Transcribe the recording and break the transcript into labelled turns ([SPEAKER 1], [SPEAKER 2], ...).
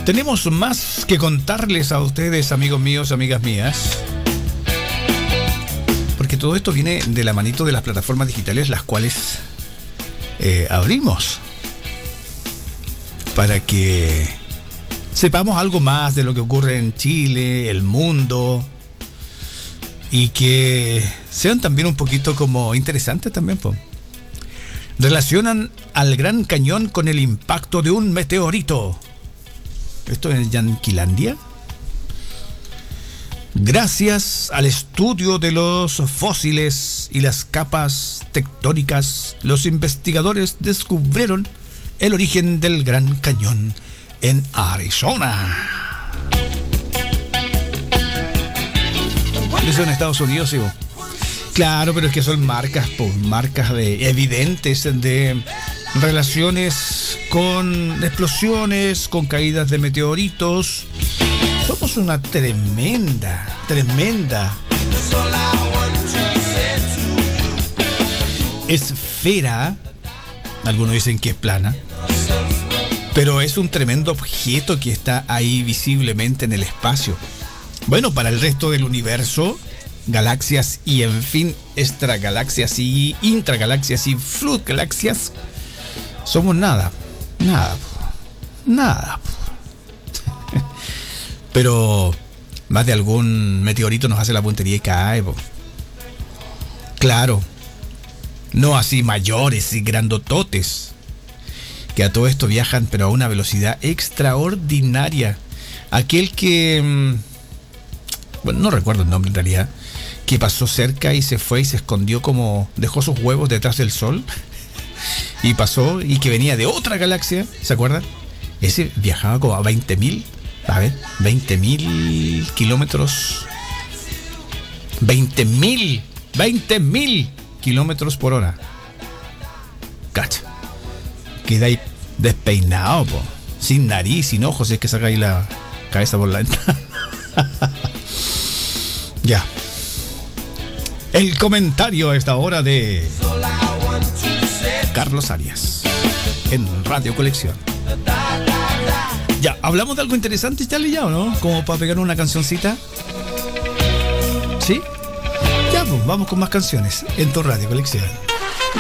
[SPEAKER 1] Tenemos más que contarles a ustedes, amigos míos, amigas mías, porque todo esto viene de la manito de las plataformas digitales, las cuales abrimos para que sepamos algo más de lo que ocurre en Chile, el mundo, y que sean también un poquito como interesantes también, po. Relacionan al Gran Cañón con el impacto de un meteorito. ¿Esto es en Yanquilandia? Gracias al estudio de los fósiles y las capas tectónicas, los investigadores descubrieron el origen del Gran Cañón en Arizona. Eso en Estados Unidos, sí. Claro, pero es que son marcas, pues, marcas evidentes de relaciones con explosiones, con caídas de meteoritos. Somos una tremenda esfera. Algunos dicen que es plana, pero es un tremendo objeto que está ahí visiblemente en el espacio. Bueno, para el resto del universo, galaxias y en fin, extragalaxias y intragalaxias y floodgalaxias, somos nada. Pero más de algún meteorito nos hace la puntería y cae, po. Claro, no así mayores y grandototes, que a todo esto viajan pero a una velocidad extraordinaria. Aquel que, bueno, no recuerdo el nombre en realidad, que pasó cerca y se fue y se escondió, como dejó sus huevos detrás del sol y pasó, y que venía de otra galaxia, ¿se acuerdan? Ese viajaba como a 20.000, a ver, 20.000 kilómetros, 20.000 kilómetros por hora. Cacha, queda ahí despeinado, po, sin nariz, sin ojos, si es que saca ahí la cabeza por la ventana. Ya. El comentario a esta hora de Carlos Arias en Radio Colección. Ya, hablamos de algo interesante, Charlie, ya, ¿o no? Como para pegar una cancioncita. ¿Sí? Ya, pues, vamos con más canciones en tu Radio Colección.